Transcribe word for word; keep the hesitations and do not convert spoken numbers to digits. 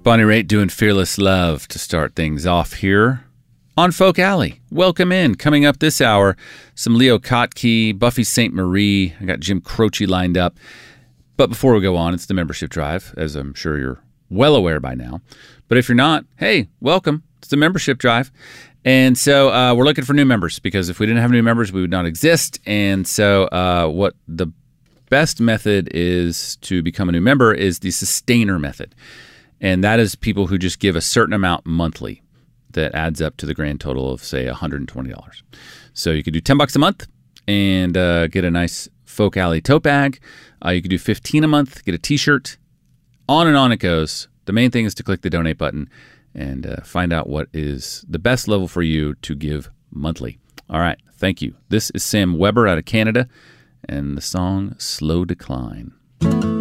Bonnie Raitt doing Fearless Love to start things off here on Folk Alley. Welcome in. Coming up this hour, some Leo Kottke, Buffy Sainte Marie. I got Jim Croce lined up. But before we go on, it's the membership drive, as I'm sure you're well aware by now. But if you're not, hey, welcome. It's the membership drive. And so uh, we're looking for new members, because if we didn't have new members, we would not exist. And so uh, what the best method is to become a new member is the sustainer method. And that is people who just give a certain amount monthly that adds up to the grand total of, say, one hundred twenty dollars. So you could do ten bucks a month and uh, get a nice Folk Alley tote bag. Uh, you could do fifteen a month, get a t-shirt. On and on it goes. The main thing is to click the donate button and uh, find out what is the best level for you to give monthly. All right, thank you. This is Sam Weber out of Canada, and the song Slow Decline.